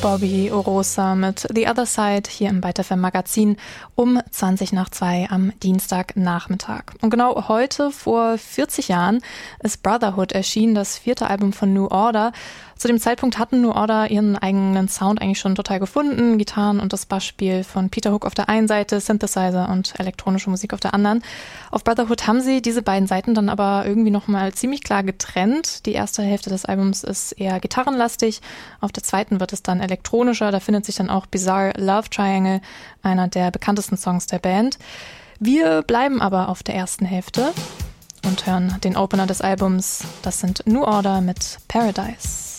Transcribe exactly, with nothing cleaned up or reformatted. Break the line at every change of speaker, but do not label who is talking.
Bobby Orosa mit The Other Side hier im Byte F M Magazin um zwanzig nach zwei am Dienstagnachmittag. Und genau heute, vor vierzig Jahren, ist Brotherhood erschienen, das vierte Album von New Order. Zu dem Zeitpunkt hatten New Order ihren eigenen Sound eigentlich schon total gefunden. Gitarren und das Bassspiel von Peter Hook auf der einen Seite, Synthesizer und elektronische Musik auf der anderen. Auf Brotherhood haben sie diese beiden Seiten dann aber irgendwie nochmal ziemlich klar getrennt. Die erste Hälfte des Albums ist eher gitarrenlastig. Auf der zweiten wird es dann elektronischer. Da findet sich dann auch Bizarre Love Triangle, einer der bekanntesten Songs der Band. Wir bleiben aber auf der ersten Hälfte und hören den Opener des Albums. Das sind New Order mit Paradise.